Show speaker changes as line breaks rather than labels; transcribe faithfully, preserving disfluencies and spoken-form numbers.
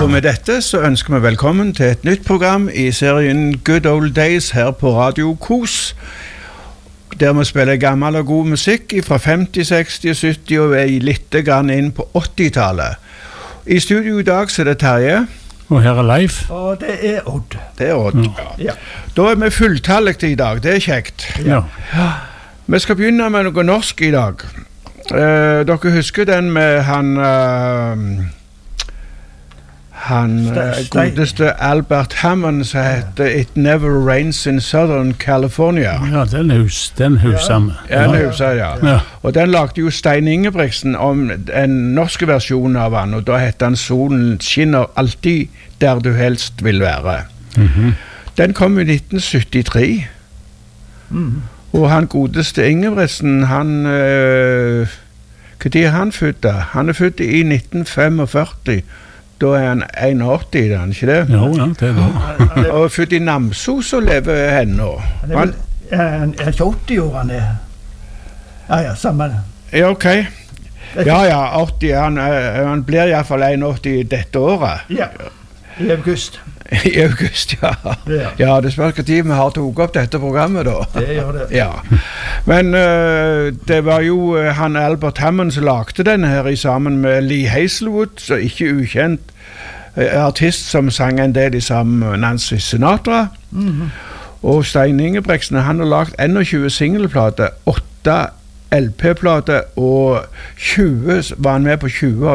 Og med dette så ønsker vi velkommen til et nytt program i serien Good Old Days her på Radio Kos, der vi spiller gammel og god musikk fra femti, seksti, sytti og er litt grann inn på åttitallet. I studio i dag så er det Terje.
Og her er Leif.
Og det er Odd.
Det er Odd, ja.
Ja.
Da er vi fulltallet i dag, det er kjekt.
Ja.
Vi skal begynne med noe norsk i dag. Uh, dere husker den med han... Uh, Han uh, godeste Albert Hammond som heter It Never Rains in Southern California.
Ja, den hus, den huset.
Ja, den huset, ja.
Ja.
Og den lagde jo Stein Ingebrigtsen om en norsk versjon av han, og da heter han Solen skinner alltid der du helst vil være.
Mm-hmm.
Den kom i nitten syttitre.
Mm.
Og han godeste Ingebrigtsen, han... Uh, hva tid er han født da? Han er født i nitten femogførti. Da er han enogåtti, er han ikke det?
Jo, ja, det er det.
Og født i Namsos og lever henne.
Han er vel han er ikke åtti år, han er. Ja, ja, samme det.
Ja, ok. Ja, ja, åtti. Han, han blir i hvert fall enogåtti dette året.
Ja, i august.
I august, ja.
Ja.
Ja, det spørs hva tid vi har tatt opp dette programmet da.
Det gjør det.
Ja. Men uh, det var jo uh, han Albert Hammond som lagde denne her i sammen med Lee Hazelwood, så ikke ukjent uh, artist som sang en del i sammen med Nancy Sinatra.
Mm-hmm.
Og Stein Ingebrigtsen, han har lagt enogtyve singleplater, åtte L P-plater og tjue, var han med på tjue